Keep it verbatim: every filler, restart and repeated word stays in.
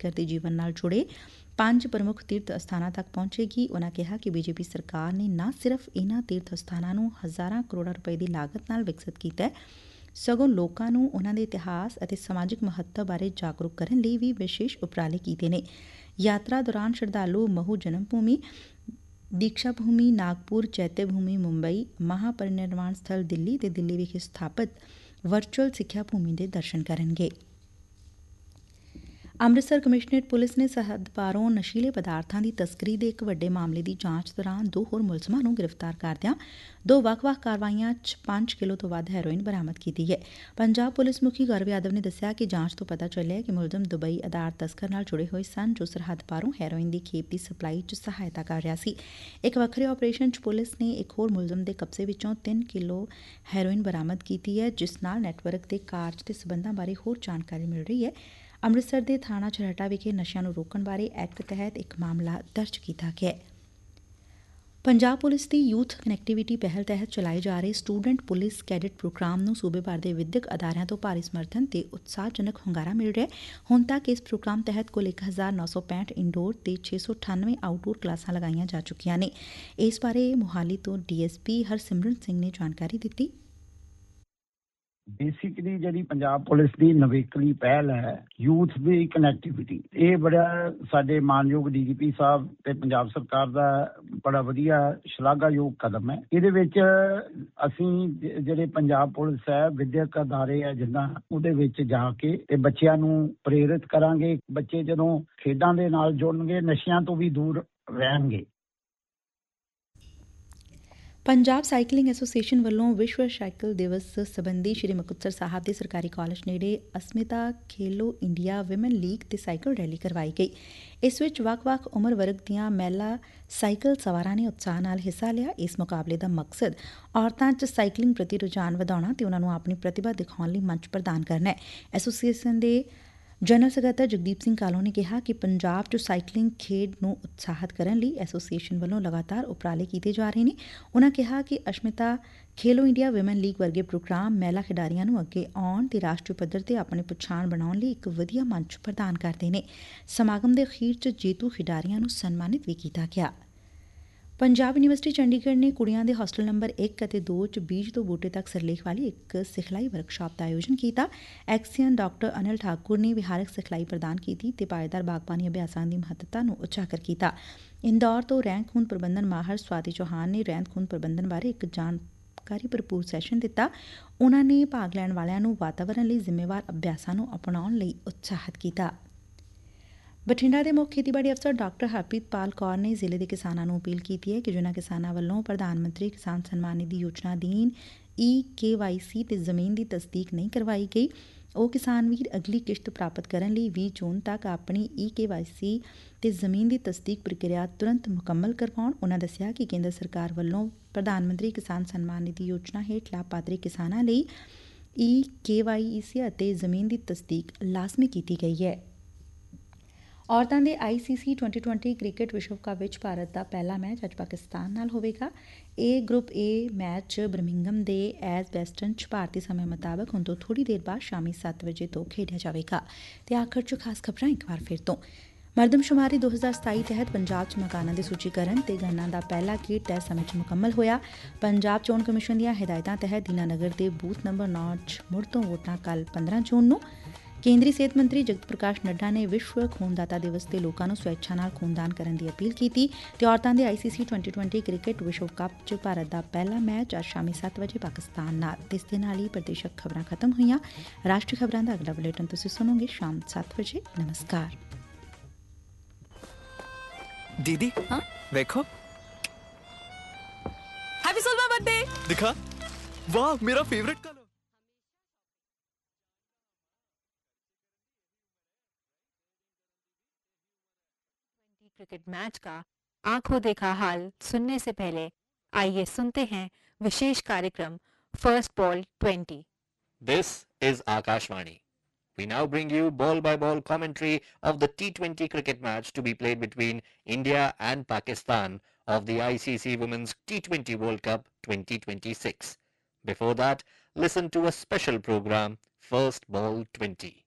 ਅੰਬੇਦਕਰ ਦੇ ਜੀਵਨ ਨਾਲ ਜੁੜੇ ਪੰਜ ਪ੍ਰਮੁੱਖ ਤੀਰਥ ਅਸਥਾਨਾਂ ਤੱਕ ਪਹੁੰਚੇਗੀ। ਉਨ੍ਹਾਂ ਕਿਹਾ ਕਿ ਬੀਜੇਪੀ ਸਰਕਾਰ ਨੇ ਨਾ ਸਿਰਫ ਇਨ੍ਹਾਂ ਤੀਰਥ ਅਸਥਾਨਾਂ ਨੂੰ ਹਜ਼ਾਰਾਂ ਕਰੋੜਾਂ ਰੁਪਏ ਦੀ ਲਾਗਤ ਨਾਲ ਵਿਕਸਿਤ ਕੀਤਾ ਹੈ, ਸਗੋਂ ਲੋਕਾਂ ਨੂੰ ਉਨ੍ਹਾਂ ਦੇ ਇਤਿਹਾਸ ਅਤੇ ਸਮਾਜਿਕ ਮਹੱਤਵ ਬਾਰੇ ਜਾਗਰੂਕ ਕਰਨ ਲਈ ਵੀ ਵਿਸ਼ੇਸ਼ ਉਪਰਾਲੇ ਕੀਤੇ ਨੇ। ਯਾਤਰਾ ਦੌਰਾਨ ਸ਼ਰਧਾਲੂ ਮਹੂ ਜਨਮ ਭੂਮੀ, ਦੀਕਸ਼ਾ ਭੂਮੀ ਨਾਗਪੁਰ, ਚੈਤਿਆ ਭੂਮੀ ਮੁੰਬਈ, ਮਹਾ ਪਰਿਨਿਰਵਾਣ ਸਥਲ ਦਿੱਲੀ ਤੇ ਦਿੱਲੀ ਵਿਖੇ ਸਥਾਪਿਤ ਵਰਚੁਅਲ ਸਿੱਖਿਆ ਭੂਮੀ ਦੇ ਦਰਸ਼ਨ ਕਰਨਗੇ। ਅੰਮ੍ਰਿਤਸਰ ਕਮਿਸ਼ਨਰੇਟ ਪੁਲਿਸ ਨੇ ਸਰਹੱਦ ਪਾਰੋਂ ਨਸ਼ੀਲੇ ਪਦਾਰਥਾਂ ਦੀ ਤਸਕਰੀ ਦੇ ਇੱਕ ਵੱਡੇ ਮਾਮਲੇ ਦੀ ਜਾਂਚ ਦੌਰਾਨ ਦੋ ਹੋਰ ਮੁਲਜ਼ਮਾਂ ਨੂੰ ਗ੍ਰਿਫਤਾਰ ਕਰਦਿਆਂ ਦੋ ਵੱਖ-ਵੱਖ ਕਾਰਵਾਈਆਂ 'ਚ ਪੰਜ ਕਿਲੋ ਤੋਂ ਵੱਧ ਹੈਰੋਇਨ ਬਰਾਮਦ ਕੀਤੀ ਹੈ। ਪੰਜਾਬ ਪੁਲਿਸ ਮੁਖੀ ਗੌਰਵ ਯਾਦਵ ਨੇ ਦੱਸਿਆ ਕਿ ਜਾਂਚ ਤੋਂ ਪਤਾ ਚੱਲਿਆ ਕਿ ਮੁਲਜ਼ਮ ਦੁਬਈ ਆਧਾਰ ਤਸਕਰ ਨਾਲ ਜੁੜੇ ਹੋਏ ਸਨ, ਜੋ ਸਰਹੱਦ ਪਾਰੋਂ ਹੈਰੋਇਨ ਦੀ ਖੇਪ ਦੀ ਸਪਲਾਈ 'ਚ ਸਹਾਇਤਾ ਕਰ ਰਿਹਾ ਸੀ। ਇੱਕ ਵੱਖਰੇ ਆਪਰੇਸ਼ਨ 'ਚ ਪੁਲਿਸ ਨੇ ਇੱਕ ਹੋਰ ਮੁਲਜ਼ਮ ਦੇ ਕਬਜ਼ੇ ਵਿੱਚੋਂ ਤਿੰਨ ਕਿਲੋ ਹੈਰੋਇਨ ਬਰਾਮਦ ਕੀਤੀ ਹੈ, ਜਿਸ ਨਾਲ ਨੈਟਵਰਕ ਦੇ ਕਾਰਜ ਤੇ ਸਬੰਧਾਂ ਬਾਰੇ ਹੋਰ ਜਾਣਕਾਰੀ ਮਿਲ ਰਹੀ ਹੈ। ਅੰਮ੍ਰਿਤਸਰ ਦੇ ਥਾਣਾ ਛਰਹਟਾ ਵਿਖੇ ਨਸ਼ਿਆਂ ਨੂੰ ਰੋਕਣ ਬਾਰੇ ਐਕਟ ਤਹਿਤ ਇੱਕ ਮਾਮਲਾ ਦਰਜ ਕੀਤਾ ਗਿਆ ਹੈ। ਪੰਜਾਬ ਪੁਲਿਸ ਦੀ ਯੂਥ ਕਨੈਕਟੀਵਿਟੀ ਪਹਿਲ ਤਹਿਤ ਚਲਾਏ ਜਾ ਰਹੇ ਸਟੂਡੈਂਟ ਪੁਲਿਸ ਕੈਡਿਟ ਪ੍ਰੋਗਰਾਮ ਨੂੰ ਸੂਬੇ ਭਰ ਦੇ ਵਿਦਿਅਕ ਅਦਾਰਿਆਂ ਤੋਂ ਭਾਰੀ ਸਮਰਥਨ ਤੇ ਉਤਸ਼ਾਹਜਨਕ ਹੁੰਗਾਰਾ ਮਿਲ ਰਿਹਾ ਹੈ। ਹੁਣ ਤੱਕ ਇਸ ਪ੍ਰੋਗਰਾਮ ਤਹਿਤ ਕੁੱਲ ਇੱਕ ਹਜ਼ਾਰ ਨੌ ਸੌ ਪੈਂਹਠ ਇੰਡੋਰ ਤੇ ਛੇ ਸੌ ਅਠਾਨਵੇਂ ਆਊਟਡੋਰ ਕਲਾਸਾਂ ਲਗਾਈਆਂ ਜਾ ਚੁੱਕੀਆਂ ਨੇ। ਇਸ ਬਾਰੇ ਮੁਹਾਲੀ ਤੋਂ D S P Harsimran Singh ਨੇ ਜਾਣਕਾਰੀ ਦਿੱਤੀ। ਬੇਸਿਕਲੀ ਜਿਹੜੀ ਪੰਜਾਬ ਪੁਲਿਸ ਦੀ ਨਵੇਕਲੀ ਪਹਿਲ ਹੈ ਯੂਥ ਦੀ ਕਨੈਕਟੀਵਿਟੀ, ਇਹ ਬੜਾ ਸਾਡੇ ਮਾਨਯੋਗ ਡੀ ਜੀ ਪੀ ਸਾਹਿਬ ਤੇ ਪੰਜਾਬ ਸਰਕਾਰ ਦਾ ਬੜਾ ਵਧੀਆ ਸ਼ਲਾਘਾਯੋਗ ਕਦਮ ਹੈ। ਇਹਦੇ ਵਿੱਚ ਅਸੀਂ ਜਿਹੜੇ ਪੰਜਾਬ ਪੁਲਿਸ ਹੈ ਵਿਦਿਅਕ ਅਦਾਰੇ ਹੈ ਜਿੱਦਾਂ ਉਹਦੇ ਵਿੱਚ ਜਾ ਕੇ ਤੇ ਬੱਚਿਆਂ ਨੂੰ ਪ੍ਰੇਰਿਤ ਕਰਾਂਗੇ। ਬੱਚੇ ਜਦੋਂ ਖੇਡਾਂ ਦੇ ਨਾਲ ਜੁੜਨਗੇ ਨਸ਼ਿਆਂ ਤੋਂ ਵੀ ਦੂਰ ਰਹਿਣਗੇ। ਪੰਜਾਬ ਸਾਈਕਲਿੰਗ ਐਸੋਸੀਏਸ਼ਨ ਵੱਲੋਂ ਵਿਸ਼ਵ ਸਾਈਕਲ ਦਿਵਸ ਸਬੰਧੀ ਸ੍ਰੀ ਮੁਕਤਸਰ ਸਾਹਿਬ ਦੇ ਸਰਕਾਰੀ ਕਾਲਜ ਨੇੜੇ ਅਸਮਿਤਾ ਖੇਲੋ ਇੰਡੀਆ ਵਿਮਨ ਲੀਗ ਤੇ ਸਾਈਕਲ ਰੈਲੀ ਕਰਵਾਈ ਗਈ। ਇਸ ਵਿੱਚ ਵੱਖ-ਵੱਖ ਉਮਰ ਵਰਗ ਦੀਆਂ ਮਹਿਲਾ ਸਾਈਕਲ ਸਵਾਰਾਂ ਨੇ ਉਤਸ਼ਾਹ ਨਾਲ ਹਿੱਸਾ ਲਿਆ। ਇਸ ਮੁਕਾਬਲੇ ਦਾ ਮਕਸਦ ਔਰਤਾਂ 'ਚ ਸਾਈਕਲਿੰਗ ਪ੍ਰਤੀ ਰੁਝਾਨ ਵਧਾਉਣਾ ਤੇ ਉਨ੍ਹਾਂ ਨੂੰ ਆਪਣੀ ਪ੍ਰਤਿਭਾ ਦਿਖਾਉਣ ਲਈ ਮੰਚ ਪ੍ਰਦਾਨ ਕਰਨਾ ਹੈ। ਐਸੋਸੀਏਸ਼ਨ ਦੇ ਜਨਰਲ ਸਕੱਤਰ ਜਗਦੀਪ ਸਿੰਘ ਕਾਲੋ ਨੇ ਕਿਹਾ ਕਿ ਪੰਜਾਬ 'ਚ ਸਾਈਕਲਿੰਗ ਖੇਡ ਨੂੰ ਉਤਸ਼ਾਹਿਤ ਕਰਨ ਲਈ ਐਸੋਸੀਏਸ਼ਨ ਵੱਲੋਂ ਲਗਾਤਾਰ ਉਪਰਾਲੇ ਕੀਤੇ ਜਾ ਰਹੇ ਨੇ। ਉਨ੍ਹਾਂ ਕਿਹਾ ਕਿ ਅਸ਼ਮਿਤਾ ਖੇਲੋ ਇੰਡੀਆ ਵਿਮਨ ਲੀਗ ਵਰਗੇ ਪ੍ਰੋਗਰਾਮ ਮਹਿਲਾ ਖਿਡਾਰੀਆਂ ਨੂੰ ਅੱਗੇ ਆਉਣ ਤੇ ਰਾਸ਼ਟਰੀ ਪੱਧਰ ਤੇ ਆਪਣੀ ਪਛਾਣ ਬਣਾਉਣ ਲਈ ਇੱਕ ਵਧੀਆ ਮੰਚ ਪ੍ਰਦਾਨ ਕਰਦੇ ਨੇ। ਸਮਾਗਮ ਦੇ ਅਖੀਰ 'ਚ ਜੇਤੂ ਖਿਡਾਰੀਆਂ ਨੂੰ ਸਨਮਾਨਿਤ ਵੀ ਕੀਤਾ ਗਿਆ। ਪੰਜਾਬ ਯੂਨੀਵਰਸਿਟੀ ਚੰਡੀਗੜ੍ਹ ਨੇ ਕੁੜੀਆਂ ਦੇ ਹੋਸਟਲ ਨੰਬਰ ਇੱਕ ਅਤੇ ਦੋ 'ਚ ਬੀਜ ਤੋਂ ਬੂਟੇ ਤੱਕ ਸਿਰਲੇਖ ਵਾਲੀ ਇੱਕ ਸਿਖਲਾਈ ਵਰਕਸ਼ਾਪ ਦਾ ਆਯੋਜਨ ਕੀਤਾ। ਐਕਸੀਅਨ ਡਾਕਟਰ ਅਨਿਲ ਠਾਕੁਰ ਨੇ ਵਿਹਾਰਕ ਸਿਖਲਾਈ ਪ੍ਰਦਾਨ ਕੀਤੀ ਤੇ ਪਾਏਦਾਰ ਬਾਗਬਾਨੀ ਅਭਿਆਸਾਂ ਦੀ ਮਹੱਤਤਾ ਨੂੰ ਉਜਾਗਰ ਕੀਤਾ। ਇੰਦੌਰ ਤੋਂ ਰਹਿੰਦ ਖੂੰਹਦ ਪ੍ਰਬੰਧਨ ਮਾਹਰ ਸਵਾਤੀ ਚੌਹਾਨ ਨੇ ਰਹਿੰਦ ਖੂੰਹਦ ਪ੍ਰਬੰਧਨ ਬਾਰੇ ਇੱਕ ਜਾਣਕਾਰੀ ਭਰਪੂਰ ਸੈਸ਼ਨ ਦਿੱਤਾ। ਉਨ੍ਹਾਂ ਨੇ ਭਾਗ ਲੈਣ ਵਾਲਿਆਂ ਨੂੰ ਵਾਤਾਵਰਣ ਲਈ ਜ਼ਿੰਮੇਵਾਰ ਅਭਿਆਸਾਂ ਨੂੰ ਅਪਣਾਉਣ ਲਈ ਉਤਸ਼ਾਹਿਤ ਕੀਤਾ। ਬਠਿੰਡਾ ਦੇ ਮੁੱਖ ਖੇਤੀਬਾੜੀ ਅਫਸਰ ਡਾਕਟਰ ਹਰਪ੍ਰੀਤ ਪਾਲ ਕੌਰ ਨੇ ਜ਼ਿਲ੍ਹੇ ਦੇ ਕਿਸਾਨਾਂ ਨੂੰ ਅਪੀਲ ਕੀਤੀ ਹੈ ਕਿ ਜਿਨ੍ਹਾਂ ਕਿਸਾਨਾਂ ਵੱਲੋਂ ਪ੍ਰਧਾਨ ਮੰਤਰੀ ਕਿਸਾਨ ਸਨਮਾਨ ਨਿਧੀ ਯੋਜਨਾ ਅਧੀਨ ਈ ਕੇ ਵਾਈ ਸੀ ਤੇ ਜ਼ਮੀਨ ਦੀ ਤਸਦੀਕ ਨਹੀਂ ਕਰਵਾਈ ਗਈ, ਉਹ ਕਿਸਾਨ ਵੀਰ ਅਗਲੀ ਕਿਸ਼ਤ ਪ੍ਰਾਪਤ ਕਰਨ ਲਈ ਵੀਹ ਜੂਨ ਤੱਕ ਆਪਣੀ ਈ ਕੇ ਵਾਈ ਸੀ ਤੇ ਜ਼ਮੀਨ ਦੀ ਤਸਦੀਕ ਪ੍ਰਕਿਰਿਆ ਤੁਰੰਤ ਮੁਕੰਮਲ ਕਰਵਾਉਣ। ਉਨ੍ਹਾਂ ਦੱਸਿਆ ਕਿ ਕੇਂਦਰ ਸਰਕਾਰ ਵੱਲੋਂ ਪ੍ਰਧਾਨ ਮੰਤਰੀ ਕਿਸਾਨ ਸਨਮਾਨ ਨਿਧੀ ਯੋਜਨਾ ਹੇਠ ਲਾਭਪਾਤਰੀ ਕਿਸਾਨਾਂ ਲਈ ਈ ਕੇ ਵਾਈ ਸੀ ਅਤੇ ਜ਼ਮੀਨ ਦੀ ਤਸਦੀਕ ਲਾਜ਼ਮੀ ਕੀਤੀ ਗਈ ਹੈ। ਔਰਤਾਂ ਦੇ ਆਈ ਸੀ ਸੀ ਟਵੈਂਟੀ ਟਵੈਂਟੀ ਕ੍ਰਿਕਟ ਵਿਸ਼ਵ ਕੱਪ ਵਿੱਚ ਭਾਰਤ ਦਾ ਪਹਿਲਾ ਮੈਚ ਅੱਜ ਪਾਕਿਸਤਾਨ ਨਾਲ ਹੋਵੇਗਾ। ਇਹ ਗਰੁੱਪ ਏ ਮੈਚ ਬਰਮਿੰਘਮ ਦੇ ਐਜ਼ਬੈਸਟਨ 'ਚ ਭਾਰਤੀ ਸਮੇਂ ਮੁਤਾਬਕ ਹੁਣ ਤੋਂ ਥੋੜ੍ਹੀ ਦੇਰ ਬਾਅਦ ਸ਼ਾਮੀ ਸੱਤ ਵਜੇ ਤੋਂ ਖੇਡਿਆ ਜਾਵੇਗਾ। ਤੇ ਆਖਰ 'ਚ ਖਾਸ ਖਬਰਾਂ ਇੱਕ ਵਾਰ ਫਿਰ ਤੋਂ। ਮਰਦਮਸ਼ੁਮਾਰੀ ਦੋ ਹਜ਼ਾਰ ਸਤਾਈ ਤਹਿਤ ਪੰਜਾਬ 'ਚ ਮਕਾਨਾਂ ਦੀ ਸੂਚੀਕਰਨ ਤੇ ਗਣਨਾ ਦਾ ਪਹਿਲਾ ਗੇੜ ਤੈਅ ਸਮੇਂ 'ਚ ਮੁਕੰਮਲ ਹੋਇਆ। ਪੰਜਾਬ ਚੋਣ ਕਮਿਸ਼ਨ ਦੀਆਂ ਹਦਾਇਤਾਂ ਤਹਿਤ ਦੀਨਾਨਗਰ ਦੇ ਬੂਥ ਨੰਬਰ ਨੌ 'ਚ ਮੁੜ ਤੋਂ ਵੋਟਾਂ ਕੱਲ੍ਹ ਪੰਦਰਾਂ ਜੂਨ ਨੂੰ। ਕੇਂਦਰੀ ਸਿਹਤ ਮੰਤਰੀ ਜਗਤ ਪ੍ਰਕਾਸ਼ ਨੱਡਾ ਨੇ ਵਿਸ਼ਵ ਖੂਨਦਾਤਾ ਦਿਵਸ ਤੇ ਲੋਕਾਂ ਨੂੰ ਸਵੈਛਾ ਨਾਲ ਖੂਨਦਾਨ ਕਰਨ ਦੀ ਅਪੀਲ ਕੀਤੀ। ਤੇ ਔਰਤਾਂ ਦੇ ਆਈ ਸੀ ਸੀ ਟਵੈਂਟੀ ਟਵੈਂਟੀ ਕ੍ਰਿਕਟ ਵਿਸ਼ਵ ਕੱਪ 'ਚ ਭਾਰਤ ਦਾ ਪਹਿਲਾ ਮੈਚ ਅੱਜ ਸ਼ਾਮੀ ਸੱਤ ਵਜੇ ਪਾਕਿਸਤਾਨ ਨਾਲ। ਇਸ ਦੇ ਨਾਲ ਹੀ ਪ੍ਰਦੇਸ਼ਕ ਖਬਰਾਂ ਖਤਮ ਹੋਈਆਂ। ਰਾਸ਼ਟਰੀ ਖਬਰਾਂ ਦਾ ਅਗਲਾ ਬੁਲੇਟਿਨ ਤੁਸੀਂ ਸੁਣੋਗੇ ਸ਼ਾਮ ਸੱਤ ਵਜੇ। ਨਮਸਕਾਰ। दीदी हाँ देखो हैप्पी सोलवा बर्थडे दिखा वाह मेरा फेवरेट कलर। क्रिकेट मैच का आंखों देखा हाल सुनने से पहले आइए सुनते हैं विशेष कार्यक्रम first ball twenty. This is Akashvani. We now bring you ball-by-ball commentary of the T twenty cricket match to be played between India and Pakistan of the I C C Women's T twenty World Cup twenty twenty-six. Before that, listen to a special program, First Ball twenty.